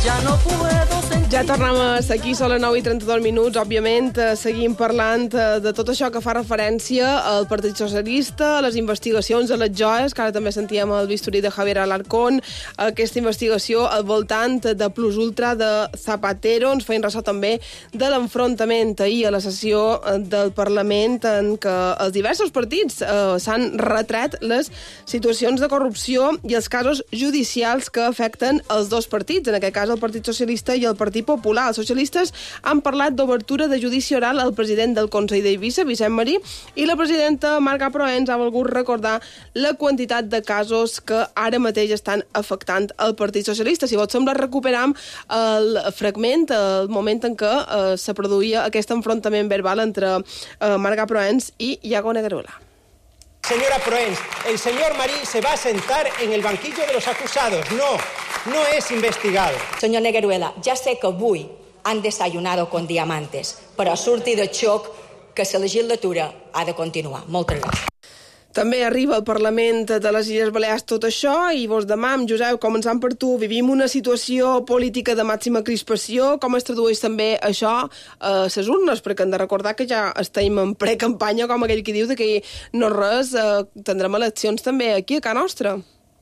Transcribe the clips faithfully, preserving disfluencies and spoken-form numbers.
Ya no puedo sentir... Ja tornem a ser aquí, són les nou i trenta-dos minuts. Òbviament, eh, seguim parlant eh, de tot això que fa referència al Partit Socialista, a les investigacions a les joies, que ara també sentíem el bisturí de Javier Alarcón, aquesta investigació al voltant de Plus Ultra de Zapatero. Ens feien ressò també de l'enfrontament ahir a la sessió del Parlament en què els diversos partits eh, s'han retret les situacions de corrupció i els casos judicials que afecten els dos partits, en aquest cas el Partit Socialista i el Partit Popular. Els socialistes han parlat d'obertura de judici oral al president del Consell d'Eivissa, Vicent Marí, i la presidenta Marga Proens ha volgut recordar la quantitat de casos que ara mateix estan afectant el Partit Socialista. Si vos sembla, recuperam el fragment, el moment en què eh, se produïa aquest enfrontament verbal entre eh, Marga Proens i Iago Negueruela. Señora Proens, el señor Marí se va a sentar en el banquillo de los acusados. No, no es investigado. Señor Negueruela, ya sé que avui han desayunado con diamantes, però surti de xoc que la legislatura ha de continuar. Moltes gràcies. També arriba al Parlament de les Illes Balears tot això i vos demà, amb Josep, començant per tu, vivim una situació política de màxima crispació. Com es tradueix també això a les urnes? Perquè hem de recordar que ja estem en precampanya, com aquell que diu de que no res, eh, tindrem eleccions també aquí a casa nostra.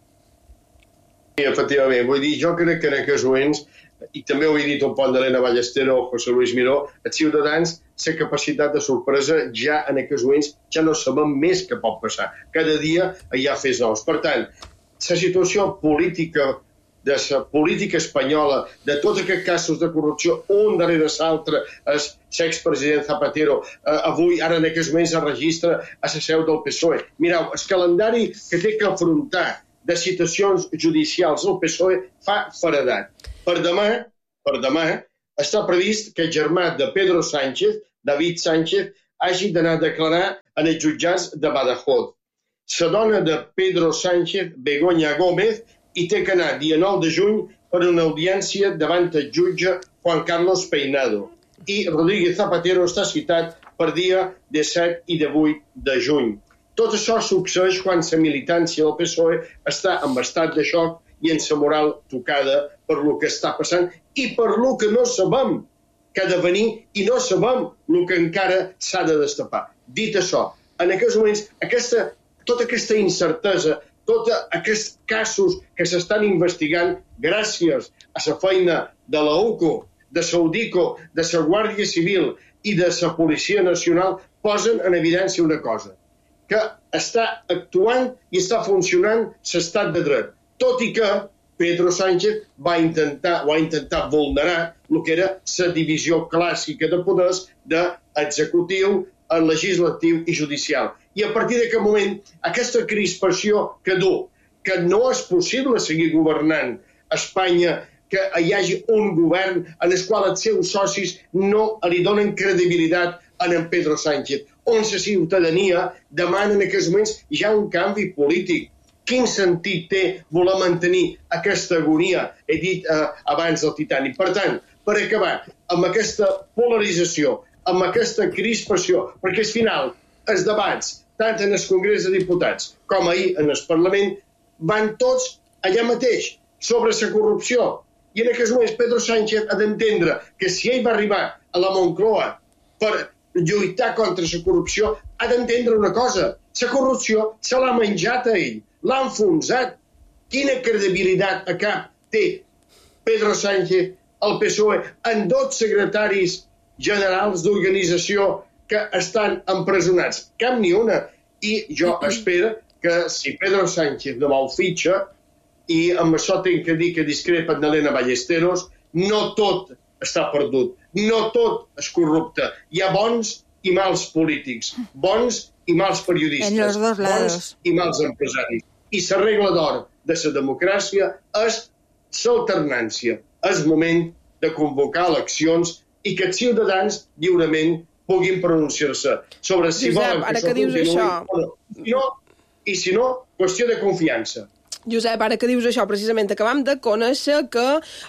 Sí, efectivament. Vull dir, jo crec que en aquests moments, i també ho he dit un pont d'Helena Ballestero o José Luis Miró, els ciutadans, la capacitat de sorpresa ja en aquests moments ja no sabem més què pot passar. Cada dia hi ha fets nous. Per tant, la situació política de la política espanyola, de tots aquests casos de corrupció, un darrere l'altre, el l'expresident Zapatero, eh, avui, ara en aquests moments, es registra a la seu del P S O E. Mireu, el calendari que té que afrontar de citacions judicials del P S O E fa feredat. Per demà, per demà, està previst que el germà de Pedro Sánchez, David Sánchez, hagi d'anar a declarar en els jutjats de Badajoz. La dona de Pedro Sánchez, Begoña Gómez, hi té que anar dia nou de juny per una audiència davant el jutge Juan Carlos Peinado. I Rodríguez Zapatero està citat per dia disset i divuit de juny. Tot això succeeix quan la militància del P S O E està en estat de xoc i en la moral tocada per lo que està passant i per lo que no sabem que ha de venir i no sabem el que encara s'ha de destapar. Dit això, en aquests moments, aquesta, tota aquesta incertesa, tots aquests casos que s'estan investigant gràcies a la feina de la U C O, de la UDICO, de la Guàrdia Civil i de la Policia Nacional posen en evidència una cosa, que està actuant i està funcionant l'estat de dret, tot i que Pedro Sánchez va intentar, va intentar vulnerar el que era la divisió clàssica de poders d'executiu, legislatiu i judicial. I a partir d'aquest moment, aquesta crispació que du, que no és possible seguir governant Espanya, que hi hagi un govern en el qual els seus socis no li donen credibilitat a en Pedro Sánchez, on la ciutadania demana en aquests moments ja un canvi polític. Quin sentit té voler mantenir aquesta agonia, he dit eh, abans del Titanic. Per tant, per acabar, amb aquesta polarització, amb aquesta crispació, perquè al final els debats, tant en el Congrés de Diputats com ahir en el Parlament, van tots allà mateix, sobre la corrupció. I en aquests moments Pedro Sánchez ha d'entendre que si ell va arribar a la Moncloa per lluitar contra la corrupció, ha d'entendre una cosa, la corrupció se l'ha menjat a ell, l'ha enfonsat. Quina credibilitat a cap té Pedro Sánchez, el P S O E, en dos secretaris generals d'organització que estan empresonats? Cap ni una. I jo espero que si Pedro Sánchez demà ho fitxa, i amb això tinc que dir que discrepa d'Helena Ballesteros, no tot està perdut, no tot és corrupte. Hi ha bons i mals polítics, bons i mals periodistes, bons i mals empresaris. I la regla d'or de la democràcia és l'alternància. És moment de convocar eleccions i que els ciutadans lliurement puguin pronunciar-se sobre si Josep, volen que ara això que dius continuï això... o no. I, no. I si no, qüestió de confiança. Josep, ara que dius això, precisament acabam de conèixer que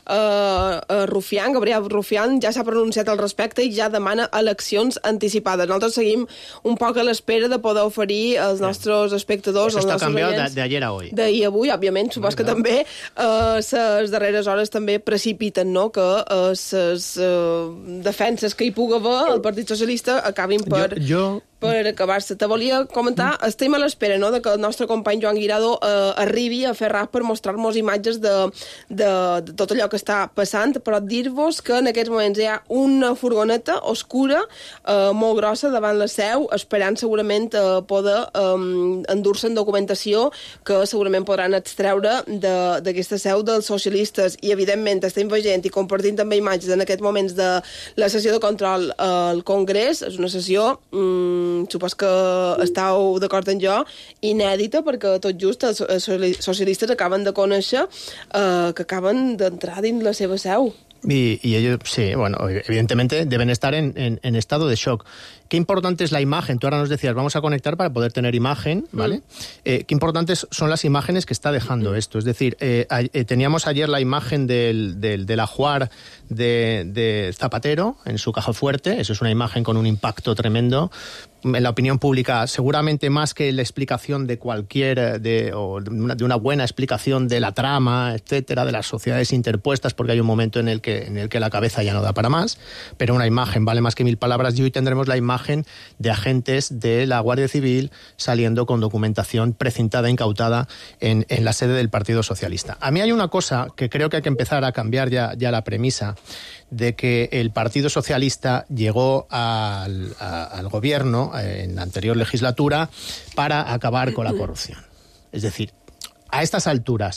eh, Rufián, Gabriel Rufián, ja s'ha pronunciat al respecte i ja demana eleccions anticipades. Nosaltres seguim un poc a l'espera de poder oferir als nostres espectadors, als nostres oients... de ayer a hoy. D'ahir a avui, òbviament, supos que també les eh, darreres hores també precipiten, no?, que les eh, eh, defenses que hi pugui haver el Partit Socialista acabin per... Jo... jo... per acabar-se. Te volia comentar, mm. estem a l'espera, no?, de que el nostre company Joan Guirado eh, arribi a fer rap per mostrar-nos imatges de, de, de tot allò que està passant, però dir-vos que en aquests moments hi ha una furgoneta oscura, eh, molt grossa, davant la seu, esperant segurament eh, poder eh, endur-se en documentació que segurament podran extreure d'aquesta seu dels socialistes. I, evidentment, estem veient i compartint també imatges en aquests moments de la sessió de control al Congrés. És una sessió... Mm, supos que estàu d'acord amb jo, inèdita, perquè tot just els socialistes acaben de conèixer eh, que acaben d'entrar dins la seva seu. Y, y ellos, sí, bueno, evidentemente deben estar en, en, en estado de shock. Qué importante es la imagen. Tú ahora nos decías, vamos a conectar para poder tener imagen, ¿vale? Mm. Eh, qué importantes son las imágenes que está dejando mm. esto. Es decir, eh, eh, teníamos ayer la imagen del, del, del ajuar de, de Zapatero en su caja fuerte. Eso es una imagen con un impacto tremendo en la opinión pública, seguramente más que la explicación de cualquier, de, o de una, de una buena explicación de la trama, etcétera, de las sociedades interpuestas, porque hay un momento en el que en el que la cabeza ya no da para más, pero una imagen vale más que mil palabras, y hoy tendremos la imagen de agentes de la Guardia Civil saliendo con documentación precintada, incautada en, en la sede del Partido Socialista. A mí hay una cosa que creo que hay que empezar a cambiar ya, ya la premisa de que el Partido Socialista llegó al, a, al gobierno en la anterior legislatura para acabar con la corrupción. Es decir, a estas alturas,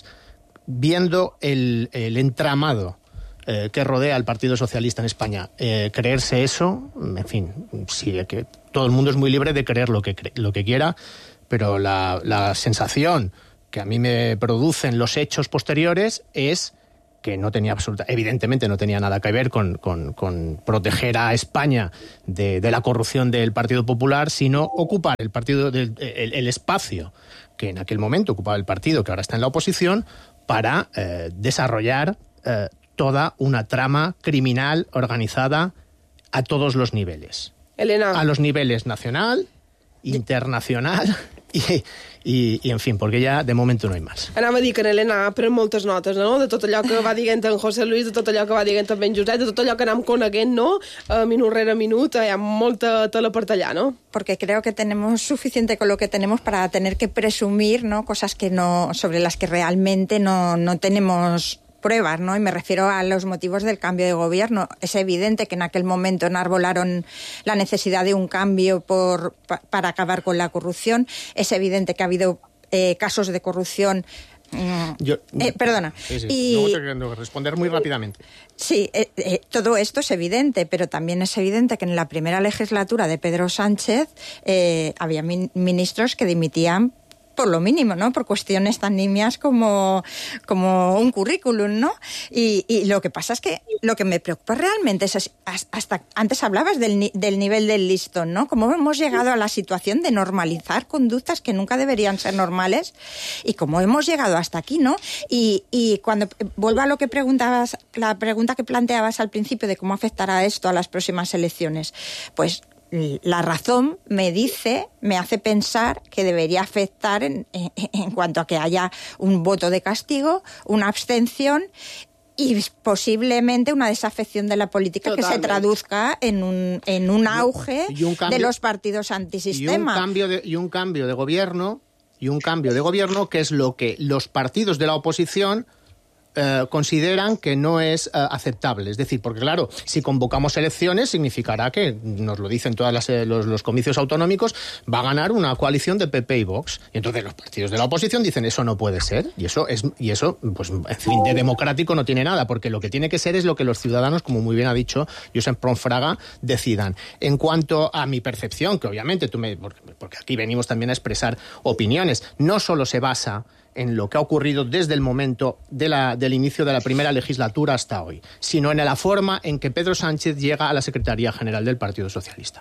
viendo el, el entramado eh, que rodea al Partido Socialista en España, eh, creerse eso, en fin, sí, que todo el mundo es muy libre de creer lo que, cre lo que quiera, pero la, la sensación que a mí me producen los hechos posteriores es que no tenía absoluta, evidentemente no tenía nada que ver con, con, con proteger a España de, de la corrupción del Partido Popular, sino ocupar el partido del, el, el espacio que en aquel momento ocupaba el partido, que ahora está en la oposición, para eh, desarrollar eh, toda una trama criminal organizada a todos los niveles. Elena. A los niveles nacional, internacional i, i, i en fi, perquè ja de moment no hi ha més. Anava a dir que en Elena ha pres moltes notes, no?, de tot allò que va dient en José Luis, de tot allò que va dient també en Josep, de tot allò que anem coneguent, no?, uh, minut rere minut, hi ha molta tela per tallar, no? Porque creo que tenemos suficiente con lo que tenemos para tener que presumir, ¿no?, cosas que no, sobre las que realmente no, no tenemos pruebas, ¿no? Y me refiero a los motivos del cambio de gobierno. Es evidente que en aquel momento enarbolaron la necesidad de un cambio por, pa, para acabar con la corrupción. Es evidente que ha habido eh, casos de corrupción. Yo, eh, perdona. Sí, sí. Y, Luego te tengo que responder muy rápidamente. Sí, eh, eh, todo esto es evidente, pero también es evidente que en la primera legislatura de Pedro Sánchez eh, había min ministros que dimitían por lo mínimo, ¿no?, por cuestiones tan nimias como, como un currículum, ¿no? Y, y lo que pasa es que lo que me preocupa realmente es, hasta antes hablabas del, del nivel del listón, ¿no? Cómo hemos llegado a la situación de normalizar conductas que nunca deberían ser normales y cómo hemos llegado hasta aquí, ¿no? Y, y cuando vuelvo a lo que preguntabas, la pregunta que planteabas al principio de cómo afectará esto a las próximas elecciones, pues la razón me dice, me hace pensar que debería afectar en, en, en cuanto a que haya un voto de castigo, una abstención y posiblemente una desafección de la política. Totalmente. Que se traduzca en un, en un auge y un cambio, de los partidos antisistema. Y un, cambio de, y un cambio de gobierno, y un cambio de gobierno que es lo que los partidos de la oposición Eh, consideran que no es eh, aceptable. Es decir, porque claro, si convocamos elecciones significará que, nos lo dicen todos los, los comicios autonómicos, va a ganar una coalición de P P y Vox. Y entonces los partidos de la oposición dicen, eso no puede ser. Y eso, es, y eso pues, en fin, de democrático no tiene nada, porque lo que tiene que ser es lo que los ciudadanos, como muy bien ha dicho Josep Pons Fraga, decidan. En cuanto a mi percepción, que obviamente tú me... Porque, porque aquí venimos también a expresar opiniones, no solo se basa en lo que ha ocurrido desde el momento de la, del inicio de la primera legislatura hasta hoy, sino en la forma en que Pedro Sánchez llega a la Secretaría General del Partido Socialista.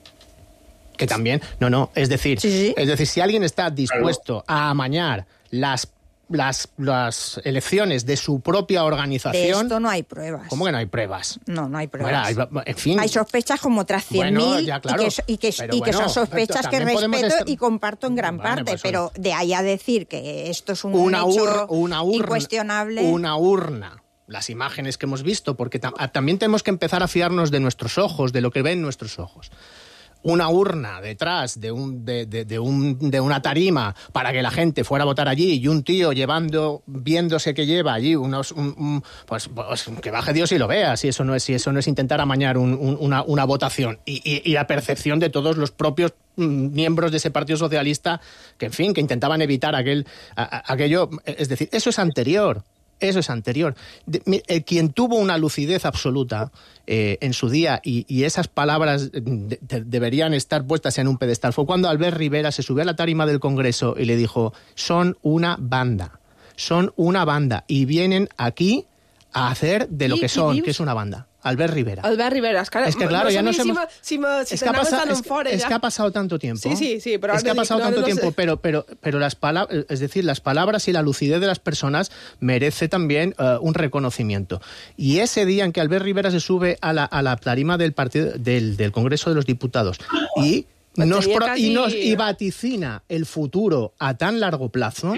Que también, no, no, es decir, sí, sí. es decir, si alguien está dispuesto a amañar las las, las elecciones de su propia organización... De esto no hay pruebas. ¿Cómo que no hay pruebas? No, no hay pruebas. Bueno, hay, en fin... Hay sospechas como otras cien mil bueno, ya, claro, y, que, y, que, y que bueno, son sospechas que respeto estar... y comparto en gran vale, parte, pues, pero de ahí a decir que esto es un una hecho ur, una urna, incuestionable... Una urna. Las imágenes que hemos visto, porque tam también tenemos que empezar a fiarnos de nuestros ojos, de lo que ven nuestros ojos. Una urna detrás de, un, de, de, de, un, de una tarima para que la gente fuera a votar allí y un tío llevando, viéndose que lleva allí unos, un, un, pues, pues que baje Dios y lo vea, si eso no es, si eso no es intentar amañar un, un, una, una votación y, y, y la percepción de todos los propios miembros de ese Partido Socialista que, en fin, que intentaban evitar aquel, a, a, aquello, es decir, eso es anterior. Eso es anterior. De, eh, quien tuvo una lucidez absoluta eh, en su día y, y esas palabras de, de, deberían estar puestas en un pedestal fue cuando Albert Rivera se subió a la tarima del Congreso y le dijo: son una banda, son una banda y vienen aquí a hacer de lo que son, que es una banda. Albert Rivera. Albert Rivera. Es que, es que claro, no ya no sé hemos... si, me, si, es, si que pasa, es, fora, es que ha pasado tanto tiempo. Sí, sí, sí. Pero es que ha pasado tanto no tiempo, sé. pero, pero, pero las palabras, es decir, las palabras y la lucidez de las personas merece también uh, un reconocimiento. Y ese día en que Albert Rivera se sube a la, a la tarima del, partido, del, del Congreso de los Diputados y nos, pro, casi... y nos y vaticina el futuro a tan largo plazo,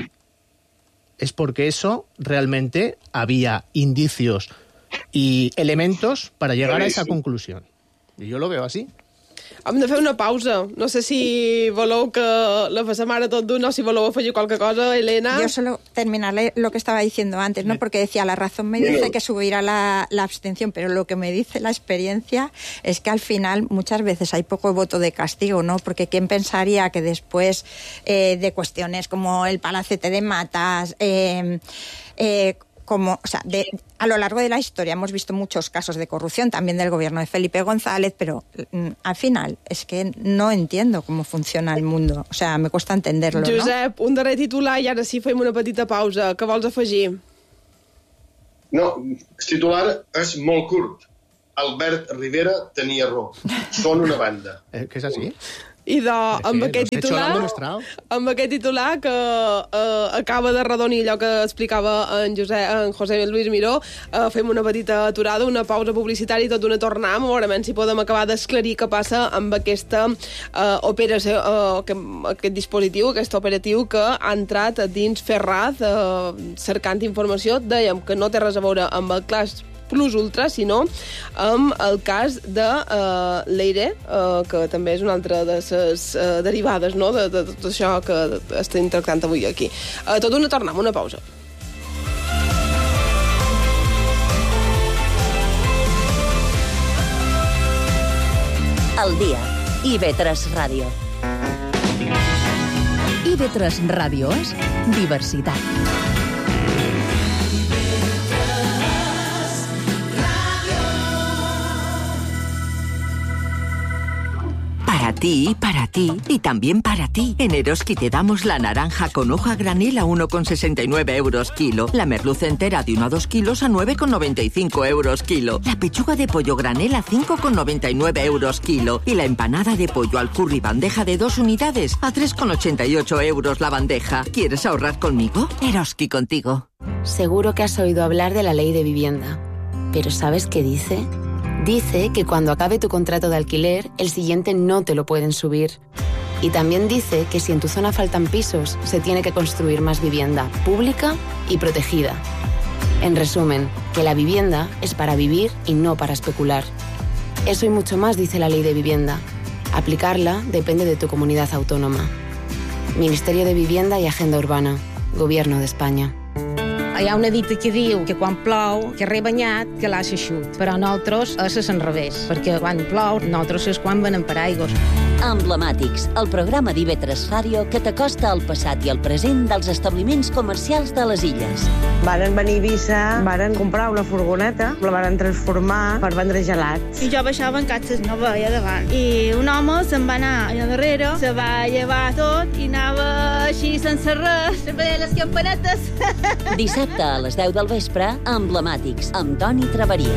es porque eso realmente había indicios i elementos per a llegar a esa conclusió. I jo lo veo así. Hem de fer una pausa. No sé si voleu que la passem ara tot d'una o si voleu afegir qualque cosa, Elena. Yo solo terminaré lo que estaba diciendo antes, ¿no? Porque decía, la razón me dice que subirá la, la abstención, pero lo que me dice la experiencia es que al final muchas veces hay poco voto de castigo, ¿no? Porque ¿quién pensaría que después eh, de cuestiones como el palacete de Matas, eh, eh, como, o sea, de, a lo largo de la historia hemos visto muchos casos de corrupción, también del gobierno de Felipe González, pero mm, al final es que no entiendo cómo funciona el mundo. O sea, me cuesta entenderlo, Josep, ¿no? un darrer titular i ara sí fem una petita pausa. Què vols afegir? No, el titular és molt curt. Albert Rivera tenia raó. Són una banda. Eh, que és així? I de, amb, sí, aquest titular, amb aquest titular que eh, acaba de redonir allò que explicava en, José, en José Luis Miró, eh, fem una petita aturada, una pausa publicitària i tot d'una tornam, a veure si podem acabar d'esclarir què passa amb aquesta eh, operació, eh, aquest, aquest dispositiu, aquest operatiu que ha entrat dins Ferraz eh, cercant informació. Dèiem que no té res a veure amb el cas Plus Ultra, sinó amb el cas de uh, l'Eire, uh, que també és una altra de les uh, derivades, no?, de, de tot això que estem tractant avui aquí. Uh, tot una tornam, una pausa. El dia. I ve tres Ràdio. I ve tres Ràdio és diversitat. Para ti, para ti y también para ti. En Eroski te damos la naranja con hoja granel a uno con sesenta y nueve euros kilo. La merluza entera de uno a dos kilos a nueve con noventa y cinco euros kilo. La pechuga de pollo granel a cinco con noventa y nueve euros kilo. Y la empanada de pollo al curry bandeja de dos unidades a tres con ochenta y ocho euros la bandeja. ¿Quieres ahorrar conmigo? Eroski contigo. Seguro que has oído hablar de la ley de vivienda. ¿Pero sabes qué dice? Dice que cuando acabe tu contrato de alquiler, el siguiente no te lo pueden subir. Y también dice que si en tu zona faltan pisos, se tiene que construir más vivienda pública y protegida. En resumen, que la vivienda es para vivir y no para especular. Eso y mucho más dice la ley de vivienda. Aplicarla depende de tu comunidad autónoma. Ministerio de Vivienda y Agenda Urbana. Gobierno de España. Hi ha una dita que diu que quan plou, que re banyat, que l'ha xut. Però nosaltres és al revés, perquè quan plou, nosaltres és quan venem paraigües. Emblemàtics, el programa d'I V tres Ràdio que t'acosta al passat i al present dels establiments comercials de les illes. Varen venir a Eivissa, varen comprar una furgoneta, la varen transformar per vendre gelats. I jo baixava en catxes, no veia davant. I un home se'n va anar allà darrere, se va llevar tot i anava així sense res, se veia les campanetes. Dissabte a les deu del vespre, Emblemàtics, amb Toni Traveria.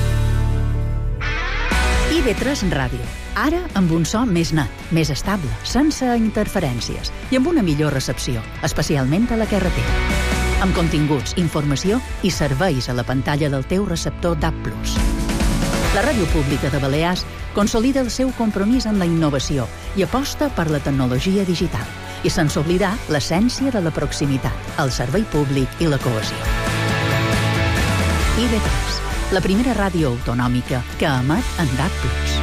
I V tres Ràdio. Ara amb un so més net, més estable, sense interferències i amb una millor recepció, especialment a la carretera. amb continguts, informació i serveis a la pantalla del teu receptor D A B plus. La Ràdio Pública de Balears consolida el seu compromís amb la innovació i aposta per la tecnologia digital, i sense oblidar l'essència de la proximitat, el servei públic i la cohesió. I B tres, la primera ràdio autonòmica que emet en D A B plus.